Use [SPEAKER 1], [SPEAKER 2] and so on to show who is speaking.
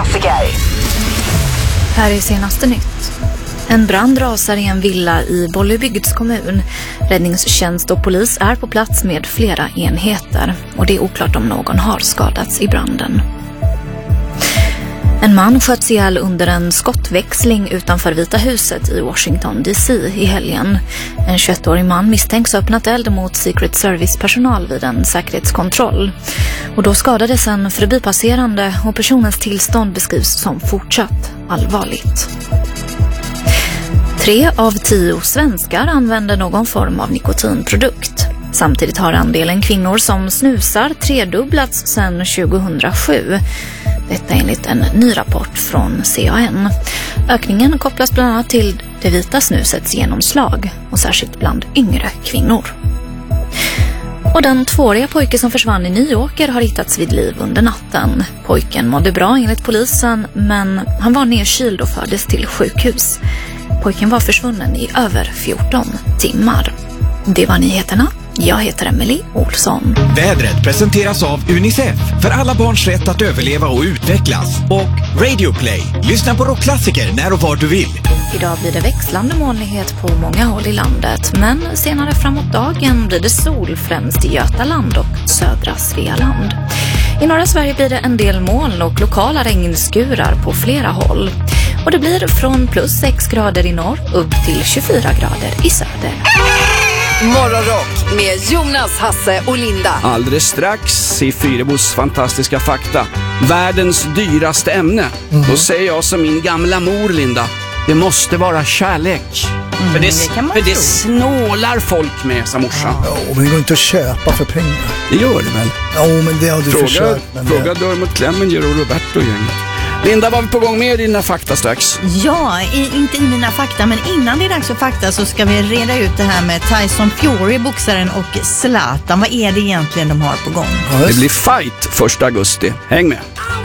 [SPEAKER 1] rockklassiker.
[SPEAKER 2] Här är senaste nytt. En brand rasar i en villa i Bollebygds kommun. Räddningstjänst och polis är på plats med flera enheter. Och det är oklart om någon har skadats i branden. En man sköts ihjäl under en skottväxling utanför Vita huset i Washington DC i helgen. En 21-årig man misstänks ha öppnat eld mot Secret Service-personal vid en säkerhetskontroll. Och då skadades en förbipasserande och personens tillstånd beskrivs som fortsatt allvarligt. 3 av 10 svenskar använder någon form av nikotinprodukt. Samtidigt har andelen kvinnor som snusar tredubblats sedan 2007. Detta enligt en ny rapport från CAN. Ökningen kopplas bland annat till det vita snusets genomslag och särskilt bland yngre kvinnor. Och den 2-åriga pojke som försvann i Nyåker har hittats vid liv under natten. Pojken mådde bra enligt polisen, men han var nedkyld och fördes till sjukhus. Pojken var försvunnen i över 14 timmar. Det var nyheterna. Jag heter Emily Olsson.
[SPEAKER 3] Vädret presenteras av UNICEF för alla barns rätt att överleva och utvecklas. Och Radio Play. Lyssna på rockklassiker när och var du vill.
[SPEAKER 2] Idag blir det växlande molnighet på många håll i landet. Men senare framåt dagen blir det sol främst i Götaland och södra Svealand. I norra Sverige blir det en del moln och lokala regnskurar på flera håll. Och det blir från plus 6 grader i norr upp till 24 grader i söder.
[SPEAKER 1] Morgonrock med Jonas, Hasse och Linda.
[SPEAKER 4] Alldeles strax i Fyrebos fantastiska fakta. Världens dyraste ämne. Då säger jag som min gamla mor, Linda. Det måste vara kärlek. För det snålar folk med, sa morsan.
[SPEAKER 5] Ja, men det går inte att köpa för pengar.
[SPEAKER 4] Det gör det väl?
[SPEAKER 5] Ja, men det har du försökt.
[SPEAKER 4] Fråga Dörmot Clemenger och Roberto gänget. Linda, var vi på gång med i dina fakta strax?
[SPEAKER 6] Ja, inte i mina fakta, men innan det är dags för fakta så ska vi reda ut det här med Tyson Fury, boxaren, och Zlatan. Vad är det egentligen de har på gång?
[SPEAKER 4] Det blir fight 1 augusti. Häng med!